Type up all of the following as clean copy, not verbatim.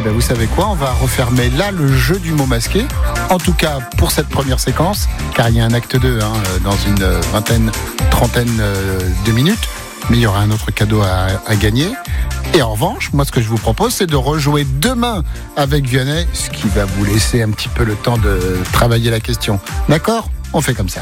bien, vous savez quoi, on va refermer là le jeu du mot masqué. En tout cas, pour cette première séquence, car il y a un acte 2 dans une trentaine de minutes. Mais il y aura un autre cadeau à gagner. Et en revanche, moi, ce que je vous propose, c'est de rejouer demain avec Vianney, ce qui va vous laisser un petit peu le temps de travailler la question. D'accord ? On fait comme ça.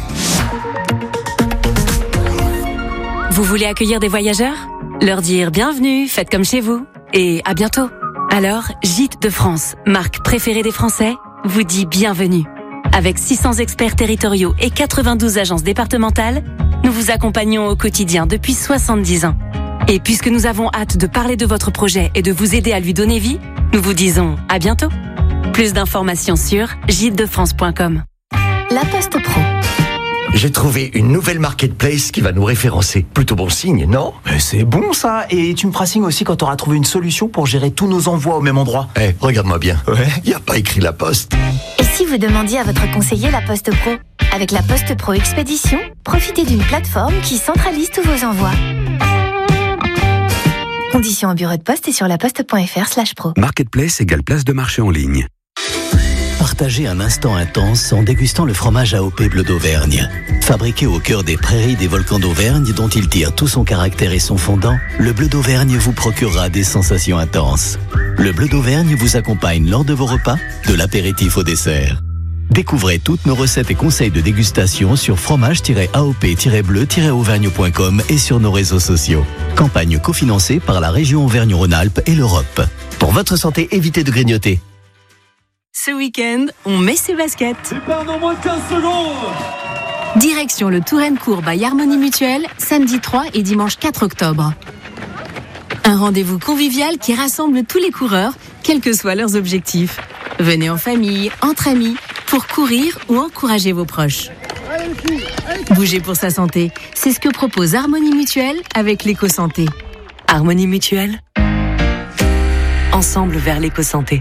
Vous voulez accueillir des voyageurs ? Leur dire bienvenue, faites comme chez vous. Et à bientôt. Alors, Gîtes de France, marque préférée des Français, vous dit bienvenue. Avec 600 experts territoriaux et 92 agences départementales, nous vous accompagnons au quotidien depuis 70 ans. Et puisque nous avons hâte de parler de votre projet et de vous aider à lui donner vie, nous vous disons à bientôt. Plus d'informations sur gîtesdefrance.com. La Poste Pro. J'ai trouvé une nouvelle marketplace qui va nous référencer. Plutôt bon signe, non ? C'est bon ça. Et tu me feras signe aussi quand tu auras trouvé une solution pour gérer tous nos envois au même endroit. Regarde-moi bien. Ouais. Il n'y a pas écrit La Poste. Et si vous demandiez à votre conseiller La Poste Pro ? Avec La Poste Pro Expédition, profitez d'une plateforme qui centralise tous vos envois. Conditions au bureau de poste et sur laposte.fr/pro. Marketplace égale place de marché en ligne. Partagez un instant intense en dégustant le fromage AOP Bleu d'Auvergne. Fabriqué au cœur des prairies des volcans d'Auvergne dont il tire tout son caractère et son fondant, le Bleu d'Auvergne vous procurera des sensations intenses. Le Bleu d'Auvergne vous accompagne lors de vos repas, de l'apéritif au dessert. Découvrez toutes nos recettes et conseils de dégustation sur fromage-aop-bleu-auvergne.com et sur nos réseaux sociaux. Campagne cofinancée par la région Auvergne-Rhône-Alpes et l'Europe. Pour votre santé, évitez de grignoter. Ce week-end, on met ses baskets. Départ dans moins de 15 secondes. Direction le Touraine-Court by Harmonie Mutuelle, samedi 3 et dimanche 4 octobre. Un rendez-vous convivial qui rassemble tous les coureurs, quels que soient leurs objectifs. Venez en famille, entre amis, pour courir ou encourager vos proches. Bouger pour sa santé, c'est ce que propose Harmonie Mutuelle avec l'éco-santé. Harmonie Mutuelle, ensemble vers l'éco-santé.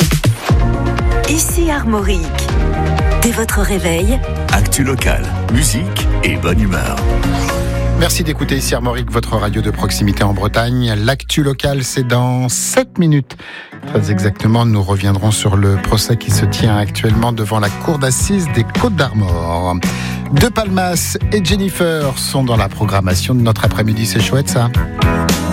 Ici Armorique. Dès votre réveil, actu local, musique et bonne humeur. Merci d'écouter ici Armorique, votre radio de proximité en Bretagne. L'actu locale, c'est dans 7 minutes. Très exactement, nous reviendrons sur le procès qui se tient actuellement devant la cour d'assises des Côtes-d'Armor. De Palmas et Jennifer sont dans la programmation de notre après-midi. C'est chouette ça.